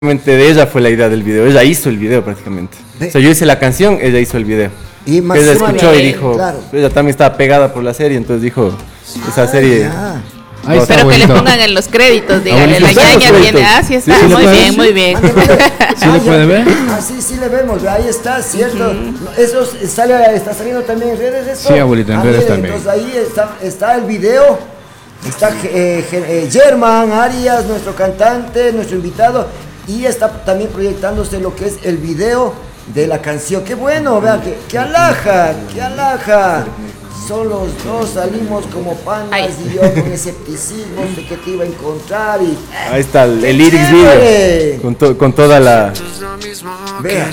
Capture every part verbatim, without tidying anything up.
Prácticamente de ella fue la idea del video, ella hizo el video prácticamente. De- O sea, yo hice la canción, ella hizo el video. Y más Ella encima escuchó la- y dijo, claro. ella también estaba pegada por la serie, entonces dijo, esa serie... Ah, Ahí está, Pero que le bonito. pongan en los créditos, dígale, bonito. la Están los ñaña créditos. tiene, ah, sí está, Sí, sí, muy lo bien, puedes- muy bien. ¿Sí lo puede ver? Ah, sí, sí le vemos, ahí está, cierto. No, Eso sale, está saliendo también en redes, esto. Sí, abuelita, en Ah, redes mire, también. Entonces ahí está, está el video, está eh, Ge- eh, Germán Arias, nuestro cantante, nuestro invitado, y está también proyectándose lo que es el video de la canción. Qué bueno, vean, que, que alaja, que alaja. Son los dos, salimos como panas Ay. y yo con escepticismo de que te iba a encontrar y... Ahí está el, ¡Qué el lyrics chévere! video, con, to- con toda la... Vea.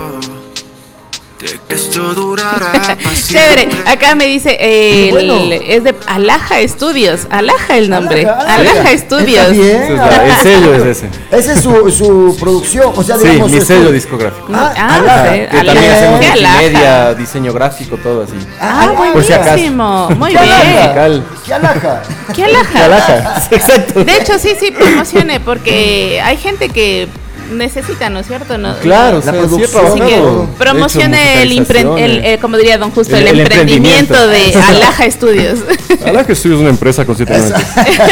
Esto durará para Chévere, siempre. acá me dice, eh, Bueno. el- es de Alaja Estudios, Alaja el nombre, Alaja, Alaja, Alaja. Estudios. Está bien. ese es la- el sello es ese. Ese es su, su producción, o sea, Sí, digamos... mi su sello estudio. discográfico. No, Ah, ah, Alaja. eh, Que Alaja. también hacemos ¿Qué Alaja? multimedia, diseño gráfico, todo así. Ah, Ah, por si acaso. buenísimo, muy ¿Qué bien. alaja? Musical. ¿Qué alaja? ¿Qué Alaja? Alaja, exacto. De hecho, sí, sí, promocione, porque hay gente que necesita, ¿no es cierto? No, Claro, no- o sea, sí he producción, trabajado. Así que He hecho promocione el, impren- el, eh, como diría don Justo, el, El- el emprendimiento, emprendimiento. de Alaja Estudios. Alaja Studios es una empresa con siete elementos.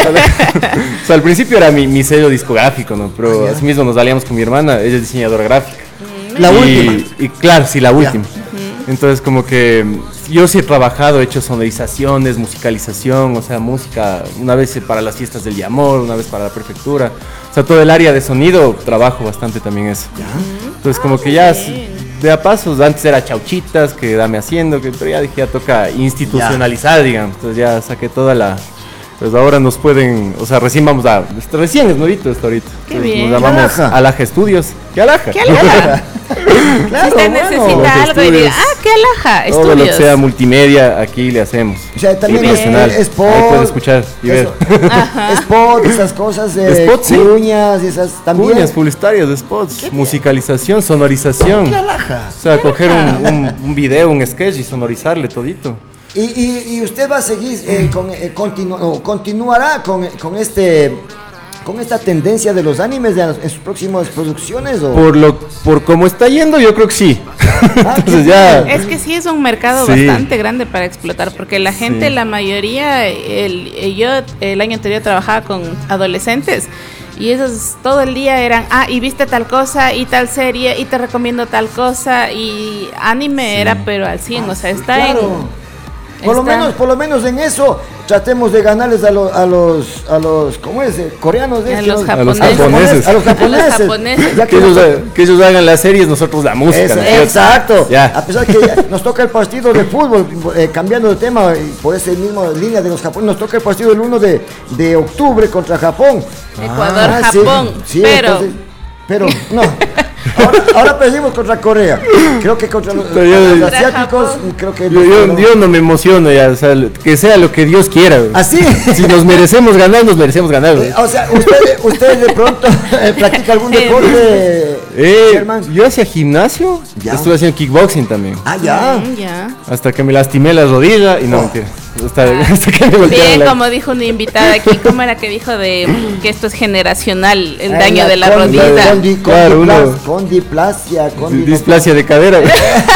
O sea, al principio era mi, mi sello discográfico, ¿no? Pero así mismo nos salíamos con mi hermana, ella es diseñadora gráfica. La y, última. Y claro, sí, la última. Entonces, como que mm, yo sí he trabajado, he hecho sonorizaciones, musicalización, o sea, música, una vez para las fiestas del Yamor, una vez para la prefectura. O sea, todo el área de sonido, trabajo bastante también eso. Entonces, como que ya s- de a pasos, antes era chauchitas, que dame haciendo, que, pero ya dije, ya toca institucionalizar, digamos. Entonces, ya saqué toda la. Pues ahora nos pueden, o sea, recién vamos a. Recién es nuevito esto ahorita. Qué Entonces, bien. Nos llamamos Alaja. Alaja Studios. ¿Qué Alaja? ¿Qué Alaja? Claro, si usted bueno. necesita algo y diga, Estudios. ah, ¿qué Alaja? Todo lo que Estudios. sea multimedia, aquí le hacemos. O sea, también Qué es, bien. Profesional. es spot. Ahí puede escuchar y ver. eso. Ajá. Spot, esas cosas de Spot, sí. cuñas, esas también. Cuñas publicitarias, de spots, musicalización, sonorización. ¿Qué alaja? O sea, coger un, un, un video, un sketch y sonorizarle todito. Y, y, y usted va a seguir, eh, con, eh, continu- no, continuará con, con este con esta tendencia de los animes de, en sus próximas producciones o Por lo, por cómo está yendo, yo creo que sí. Ah, Entonces qué ya. Es que sí es un mercado Sí. bastante grande para explotar, porque la gente, Sí. la mayoría, el, eh, yo el año anterior trabajaba con adolescentes y esos todo el día eran, ah, y viste tal cosa y tal serie y te recomiendo tal cosa y anime era pero al cien, o sea, está Claro. en... Por lo está- menos, por lo menos en eso tratemos de ganarles a los a los a los ¿cómo es? Eh, coreanos de A estos, los A los japoneses. japoneses. a los japoneses, A los japoneses. Ya Que que ellos, nos- que ellos hagan las series, nosotros la música. Eso, ¿no es cierto? exacto. Ya. A pesar que ya nos toca el partido de fútbol, eh, cambiando de tema, y por esa misma línea de los japoneses, nos toca el partido el uno de, de octubre contra Japón. Ecuador, Ah, sí, Japón, sí, pero entonces- pero no. Ahora, ahora perdimos contra Corea. Creo que contra los, Pero yo- los Contra asiáticos, Japón. creo que Yo, yo, no. yo no me emociono ya, o sea, que sea lo que Dios quiera. güey. ¿Así? Si nos merecemos ganar, nos merecemos ganar. güey. Eh, O sea, usted, usted de pronto eh, practica algún deporte, Eh, Germán? yo hacía gimnasio, Ya. estuve haciendo kickboxing también. Ah, ya. Mm, ya. Hasta que me lastimé la rodilla y no, Oh. mentira. Hasta, hasta que me voltearon Bien, la... como dijo una invitada aquí, ¿cómo era que dijo de que esto es generacional, el Ah, daño de la condi- rodilla? condi- Claro, condiplas- uno- Condiplasia, condi- Displasia de cadera. güey.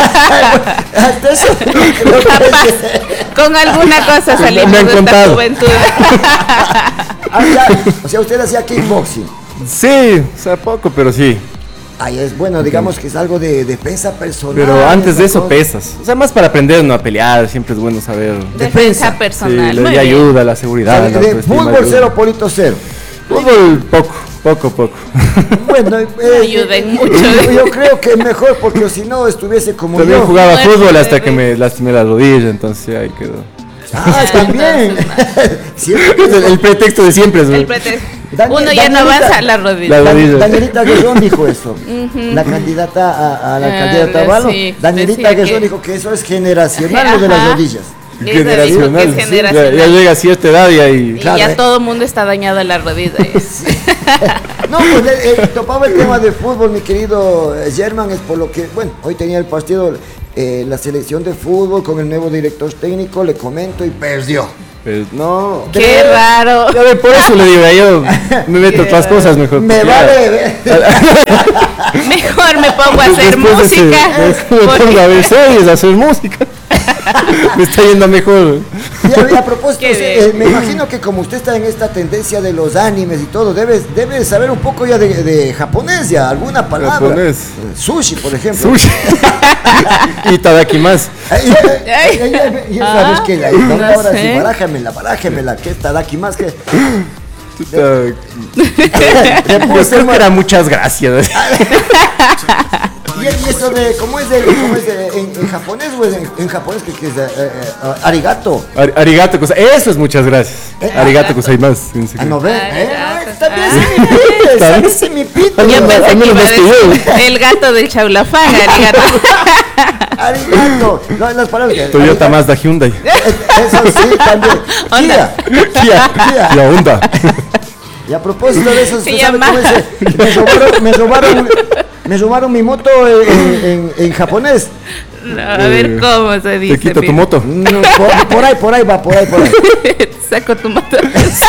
Hasta eso creo que es- Con alguna cosa salimos Me han de esta contado. juventud. Ah, ya. O sea, usted hacía kickboxing. Sí, o sea, poco, pero sí. Ahí es bueno, digamos que es algo de defensa personal. Pero antes de esa eso cosa. pesas. O sea, más para aprender no a pelear, siempre es bueno saber. Defensa Defensa. personal. Sí, le Muy da bien. ayuda, la O seguridad. sea, la de autoestima fútbol ayuda. cero, polito cero. Fútbol poco, poco, poco. Bueno, eh, ayuden mucho. Yo, yo creo que mejor, porque si no estuviese como También yo. jugaba Bueno, fútbol hasta bebé. que me lastimé la rodilla, entonces ahí quedó. Ah, también. Siempre Es el, el pretexto de siempre, es, güey. El pretexto. Daniel- Uno ya no Danielita- avanza la rodilla. La Dan- rodilla. Danielita Guerrón dijo eso. La candidata a, a la Ah, alcaldía de Tabalo. sí, Danielita decía Guerrón que- dijo que eso es generacional lo de las Ajá. rodillas. Eso dijo que Generacional. es sí, generacional. ya, ya llega a cierta edad y ahí. Y Claro, ya eh. todo el mundo está dañado en la rodilla. No, pues eh, eh, topaba el tema de fútbol, mi querido eh, Germán, es por lo que, bueno, hoy tenía el partido, eh, la selección de fútbol con el nuevo director técnico, le comento, y perdió. Pues no. Qué raro. Ya ve, por eso le digo, yo me meto otras cosas mejor. Me porque vale. Mejor me pongo a hacer después de ese- música. me pongo a ver series, a hacer música. Me está yendo mejor. Y a, a propósito, Qué eh, me imagino que como usted está en esta tendencia de los animes y todo, debes, debes saber un poco ya de, de japonés, ya, alguna palabra. Japonés. Eh, Sushi, por ejemplo. Sushi. Y tadakimasu. Ay, ay, ay, ay, ay, y Ah, sabes que la, no, no ahora sé. sí, barájamela, barájamela, que tadakimasu, que Puta, le Yo puse, creo que era muchas gracias. y, y eso de, ¿cómo es, de, cómo es de, en, en japonés o es en, en japonés que, que es eh, eh, eh, arigato? Ar- Arigato, cosa. Eso es muchas gracias. Eh, Arigato, gozaimasu. Ah, no ve, eh, Arigato. también Ah. se me pide, ¿Sabes? ¿sabes? Se me pide. Al Yo menos- pensé al que menos iba a más que yo. decir el gato del chaulafán, arigato. Arigato. No, las palabras que- Toyota Mazda Hyundai. Eso sí, también. Honda. Kia. Kia. Kia. La Honda. Y a propósito de eso, Se ¿usted sabe llama- cómo es? Me robaron, me robaron, me robaron mi moto en, en- en japonés. No, a ver cómo se dice. Te quito tu mira. moto. No, por, por ahí, por ahí va, por ahí, por ahí. Saco tu moto.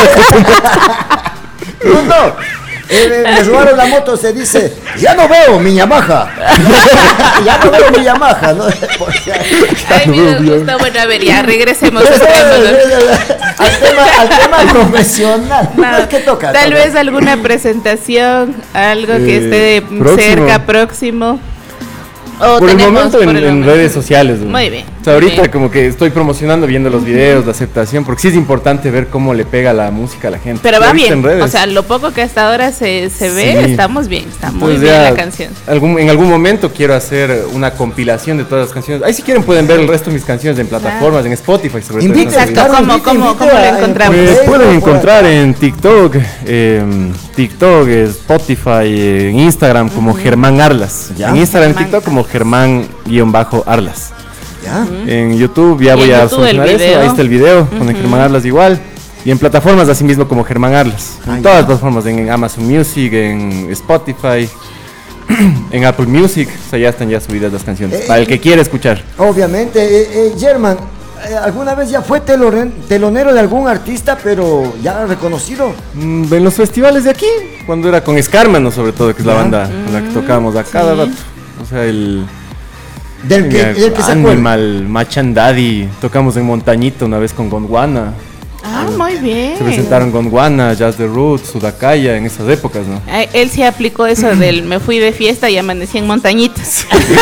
No, no. Eh, me robaron la moto, se dice, ya no veo mi Yamaha. Ya no veo mi Yamaha, ¿no? Por si- Ay, mira, justo, bueno, a ver, ya regresemos al tema. al tema, al tema profesional. Nada. ¿Qué toca? Tal Toca. vez alguna presentación, algo que Eh, esté próximo. cerca, próximo. O Por el tenemos momento por en, el en momento. redes sociales. ¿no? Muy bien, O sea, muy ahorita bien. como que estoy promocionando, viendo los videos, la aceptación, porque sí es importante ver cómo le pega la música a la gente. Pero Y va ahorita bien, en redes. o sea, lo poco que hasta ahora se, se ve, Sí. estamos bien, está muy Entonces bien ya la canción. algún- en algún momento quiero hacer una compilación de todas las canciones. Ahí si quieren pueden ver el resto de mis canciones en plataformas, en Spotify sobre todo. Invita, están Exacto, subidas. ¿cómo, invita, cómo, invita cómo lo a- encontramos? Me Facebook, pueden por encontrar en TikTok, eh, TikTok, eh, Spotify, eh, en Instagram como Germán Arlas. Ya. En Instagram y Germán TikTok como Germán-Arlas. Ya. En YouTube ya Y voy en a YouTube el solucionar eso. video. Ahí está el video con el Germán Arlas igual. Y en plataformas así mismo como Germán Arlas. Ah, En ya. todas las plataformas, en, en Amazon Music, en Spotify, en Apple Music. O sea, ya están ya subidas las canciones. Eh, Para el que quiera escuchar. Obviamente, eh, eh, German, eh, ¿alguna vez ya fue telone- telonero de algún artista, pero ya reconocido? Mm, En los festivales de aquí, cuando era con Scarmano sobre todo, que es la Ya. banda con la que tocábamos a cada sí. rato. O sea, el... Del que, del que se acuerda. Animal, Machan Daddy, tocamos en Montañita una vez con Gondwana. Ah, muy bien. Se presentaron Gondwana, Jazz the Roots, Sudakaya en esas épocas, ¿no? Ay, él sí aplicó eso del me fui de fiesta y amanecí en montañitas.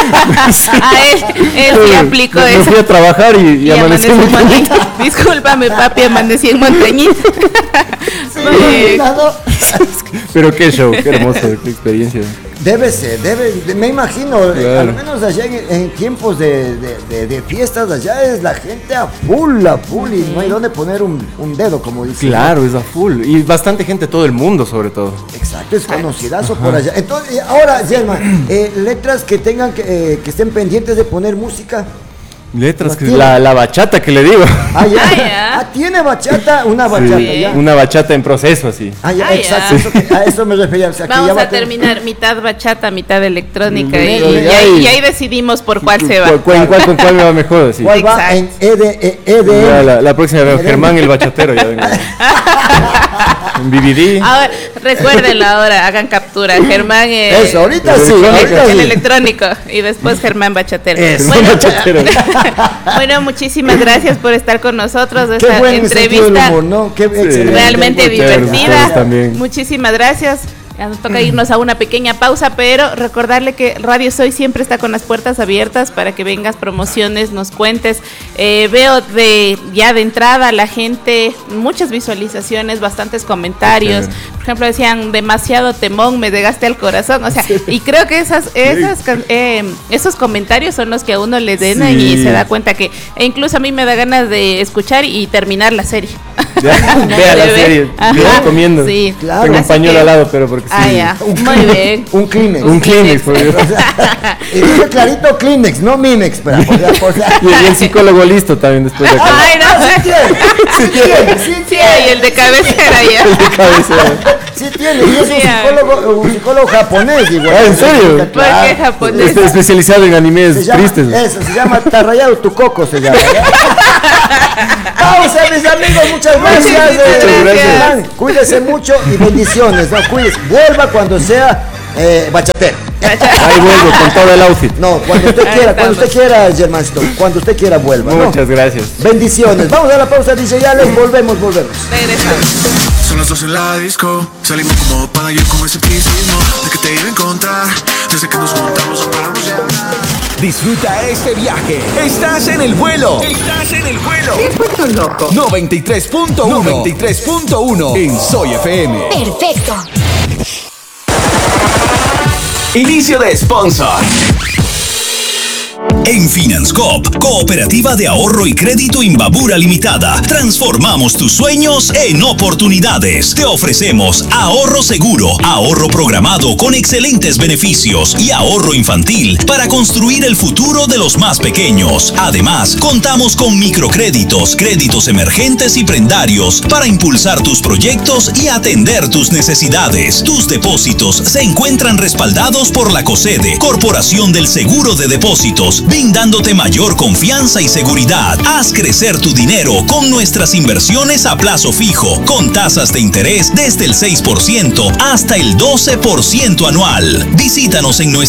A él, él sí aplicó me, me eso. fui a trabajar y, y Y amanecí en Montañita. montañita. Discúlpame, papi, amanecí en montañita. Muy bien. Nada. Pero qué show, qué hermoso, qué experiencia. Debe ser, debe, de- me imagino, eh, Claro. al menos allá en, en tiempos de, de- de- de fiestas, allá es la gente a full, a full, y no hay donde poner un, un dedo, como dice. Claro, es a full. Y bastante gente, todo el mundo sobre todo. Exacto, es conocidazo por allá. Entonces, eh, ahora, German, eh, letras que tengan que, eh, que estén pendientes de poner música. Letras, ¿Las que tiene? la, la bachata que le digo. Ah, ya. Ah, ya. Ah, tiene bachata, una bachata, Sí, ya. una bachata en proceso así. Ah, ya, Ah, exacto, ya. eso que- a eso me refería. O sea, que ya Vamos va a terminar mitad bachata, mitad electrónica. Mm, Y, y y ahí, y ahí decidimos por cuál se va. ¿Cuál, cuál- cuál- con cuál me va mejor? Así. ¿Cuál va Exacto. en E D, eh, E D M? Ya, la, la próxima veo Germán el bachatero. Ya vengo. En B B D. Ahora, recuérdenlo ahora, hagan captura. Germán eh, Eso, ahorita el sí, electrónico. ahorita el sí. electrónico y después Germán Bachatero. Eso. Bueno, Bachatero. bueno, muchísimas gracias por estar con nosotros. Qué Esta buen sentido del entrevista humor, ¿no? Qué excelente. realmente Muy chévere, divertida. ustedes también. Muchísimas gracias. Ya nos toca irnos a una pequeña pausa, pero recordarle que Radio Soy siempre está con las puertas abiertas para que vengas, promociones, nos cuentes. Eh, veo de ya de entrada la gente, muchas visualizaciones, bastantes comentarios. Qué Por ejemplo, decían demasiado temón, me llegaste al corazón. O sea, y creo que esas, esas, can- eh, esos comentarios son los que a uno le llenan y Sí. se da cuenta que, e incluso a mí me da ganas de escuchar y terminar la serie. Ya, vea la De ver. serie. Ajá. Yo recomiendo. Sí. Claro. Tengo un Así pañuelo que- al lado, pero porque sí. Ah, ya. Un Muy Kleenex, bien. Un Kleenex. Un Kleenex, por Dios. Y dice clarito Kleenex, no Mimex, pero por la- por la- Y, y el psicólogo listo también después de acá. Ay, no Sí sé. tiene, sí tiene, sí Sí, tiene. y el de cabecera ya. De cabeza. Sí tiene, y es un Sí, ah. psicólogo, un psicólogo japonés igual. Ah, ¿en serio? ¿Por Claro. qué japonés? Está especializado en Se animes llama, tristes. eso, se llama Tarrayado tu coco, se llama. ¿ya? Pausa, mis amigos, muchas gracias. Muchas gracias. Cuídese mucho y bendiciones, ¿no? Cuídese. Vuelva cuando sea eh, bachatero. Ahí vuelvo con todo el outfit. No, cuando usted quiera, cuando usted quiera, Germancito, cuando usted quiera vuelva, ¿no? Muchas gracias. Bendiciones. Vamos a la pausa, D J Alex, volvemos, volvemos. Regresamos. Son las dos en la disco. Salimos como para yo con escepticismo de que te iba a encontrar. Desde que nos juntamos no paramos ya. Disfruta este viaje. Estás en el vuelo. Estás en el vuelo. ¿Qué fue tu loco? noventa y tres punto uno. noventa y tres punto uno en Soy F M. Perfecto. Inicio de sponsor. En Finanscoop, Cooperativa de Ahorro y Crédito Imbabura Limitada, transformamos tus sueños en oportunidades. Te ofrecemos ahorro seguro, ahorro programado con excelentes beneficios y ahorro infantil para construir el futuro de los más pequeños. Además, contamos con microcréditos, créditos emergentes y prendarios para impulsar tus proyectos y atender tus necesidades. Tus depósitos se encuentran respaldados por la COSEDE, Corporación del Seguro de Depósitos, brindándote mayor confianza y seguridad. Haz crecer tu dinero con nuestras inversiones a plazo fijo, con tasas de interés desde el seis por ciento hasta el doce por ciento anual. Visítanos en nuestra